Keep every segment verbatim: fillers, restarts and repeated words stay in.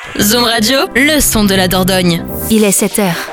Zoom Radio, le son de la Dordogne. Il est sept heures.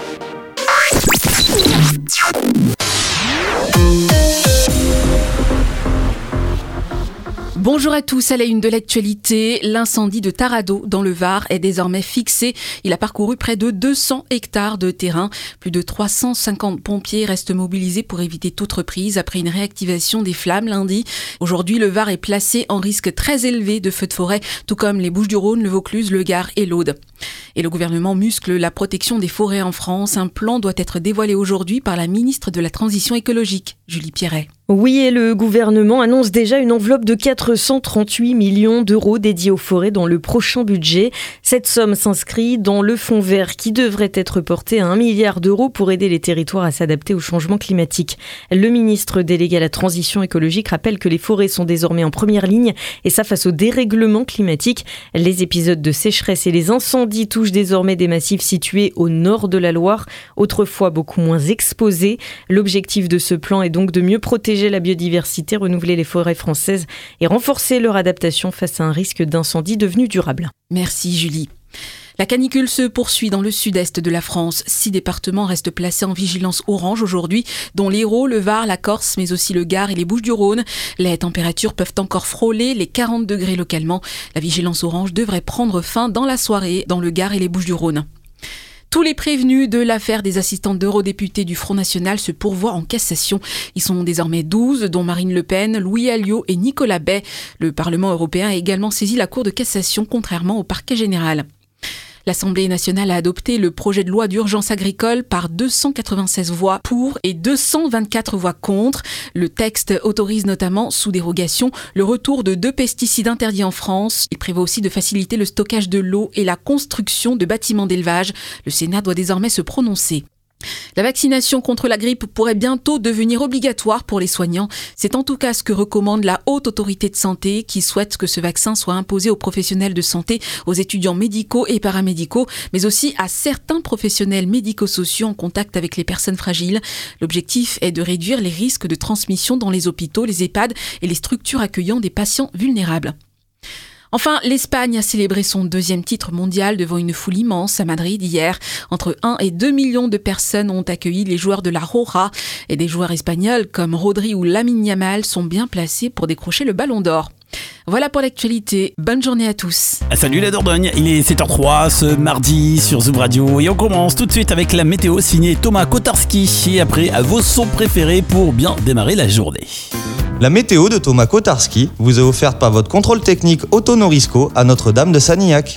Bonjour à tous, à la une de l'actualité, l'incendie de Tarado dans le Var est désormais fixé. Il a parcouru près de deux cents hectares de terrain. Plus de trois cent cinquante pompiers restent mobilisés pour éviter toute reprise après une réactivation des flammes lundi. Aujourd'hui, le Var est placé en risque très élevé de feux de forêt, tout comme les Bouches-du-Rhône, le Vaucluse, le Gard et l'Aude. Et le gouvernement muscle la protection des forêts en France. Un plan doit être dévoilé aujourd'hui par la ministre de la Transition écologique, Julie Pierret. Oui, et le gouvernement annonce déjà une enveloppe de quatre cent trente-huit millions d'euros dédiée aux forêts dans le prochain budget. Cette somme s'inscrit dans le fonds vert qui devrait être porté à un milliard d'euros pour aider les territoires à s'adapter au changement climatique. Le ministre délégué à la transition écologique rappelle que les forêts sont désormais en première ligne et ça face au dérèglement climatique. Les épisodes de sécheresse et les incendies touchent désormais des massifs situés au nord de la Loire, autrefois beaucoup moins exposés. L'objectif de ce plan est donc de mieux protéger la biodiversité, renouveler les forêts françaises et renforcer leur adaptation face à un risque d'incendie devenu durable. Merci Julie. La canicule se poursuit dans le sud-est de la France. Six départements restent placés en vigilance orange aujourd'hui, dont l'Hérault, le Var, la Corse, mais aussi le Gard et les Bouches-du-Rhône. Les températures peuvent encore frôler les quarante degrés localement. La vigilance orange devrait prendre fin dans la soirée dans le Gard et les Bouches-du-Rhône. Tous les prévenus de l'affaire des assistantes d'eurodéputés du Front National se pourvoient en cassation. Ils sont désormais douze, dont Marine Le Pen, Louis Alliot et Nicolas Bay. Le Parlement européen a également saisi la Cour de cassation, contrairement au parquet général. L'Assemblée nationale a adopté le projet de loi d'urgence agricole par deux cent quatre-vingt-seize voix pour et deux cent vingt-quatre voix contre. Le texte autorise notamment, sous dérogation, le retour de deux pesticides interdits en France. Il prévoit aussi de faciliter le stockage de l'eau et la construction de bâtiments d'élevage. Le Sénat doit désormais se prononcer. La vaccination contre la grippe pourrait bientôt devenir obligatoire pour les soignants. C'est en tout cas ce que recommande la Haute Autorité de Santé qui souhaite que ce vaccin soit imposé aux professionnels de santé, aux étudiants médicaux et paramédicaux, mais aussi à certains professionnels médico-sociaux en contact avec les personnes fragiles. L'objectif est de réduire les risques de transmission dans les hôpitaux, les EHPAD et les structures accueillant des patients vulnérables. Enfin, l'Espagne a célébré son deuxième titre mondial devant une foule immense à Madrid hier. Entre un et deux millions de personnes ont accueilli les joueurs de la Roja et des joueurs espagnols comme Rodri ou Lamine Yamal sont bien placés pour décrocher le ballon d'or. Voilà pour l'actualité. Bonne journée à tous. Salut la Dordogne, il est sept heures zéro trois ce mardi sur Zoom Radio et on commence tout de suite avec la météo signée Thomas Kotarski et après à vos sons préférés pour bien démarrer la journée. La météo de Thomas Kotarski vous est offerte par votre contrôle technique Autonorisco à Notre-Dame de Sanilhac.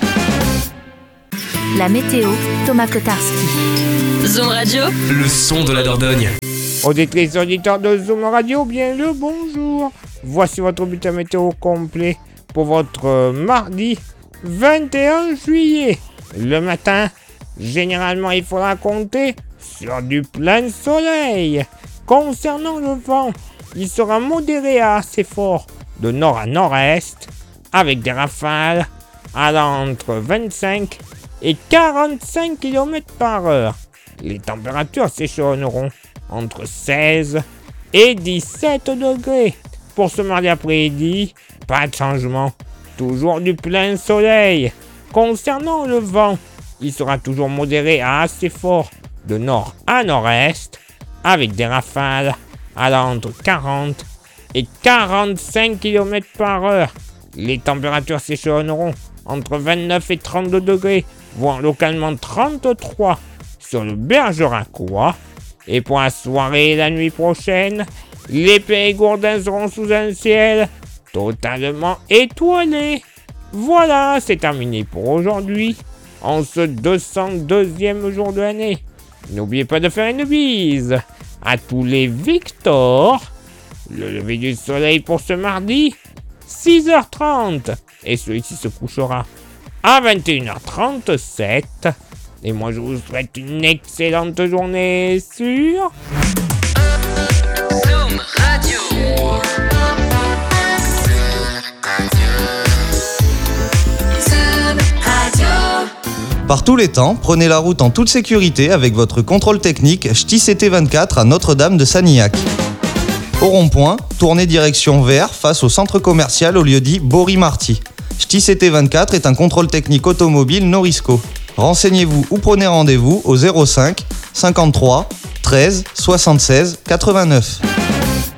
La météo, Thomas Kotarski. Zoom Radio, le son de la Dordogne. Auditrices et auditeurs de Zoom Radio, bien le bonjour. Voici votre bulletin météo complet pour votre mardi vingt et un juillet. Le matin, généralement il faudra compter sur du plein soleil. Concernant le vent, il sera modéré à assez fort de nord à nord-est avec des rafales allant entre vingt-cinq et quarante-cinq kilomètres par heure. Les températures s'échelonneront entre seize et dix-sept degrés. Pour ce mardi après-midi, pas de changement, toujours du plein soleil. Concernant le vent, il sera toujours modéré à assez fort de nord à nord-est avec des rafales allant entre quarante et quarante-cinq kilomètres par heure. Les températures s'échelonneront entre vingt-neuf et trente-deux degrés, voire localement trente-trois sur le Bergeracois. Et pour la soirée et la nuit prochaine, les Périgourdins seront sous un ciel totalement étoilé. Voilà, c'est terminé pour aujourd'hui, en ce deux cent deuxième jour de l'année. N'oubliez pas de faire une bise à tous les Victor. Le lever du soleil pour ce mardi, six heures trente. Et celui-ci se couchera à vingt et une heures trente-sept. Et moi, je vous souhaite une excellente journée sur Zoom Radio. Zoom Radio. Par tous les temps, prenez la route en toute sécurité avec votre contrôle technique Ch'ti C T vingt-quatre à Notre-Dame de Sanilhac. Au rond-point, tournez direction vers face au centre commercial au lieu-dit Bory-Marty. C T I C T vingt-quatre est un contrôle technique automobile no risco. Renseignez-vous ou prenez rendez-vous au zéro cinq cinquante-trois treize soixante-seize quatre-vingt-neuf.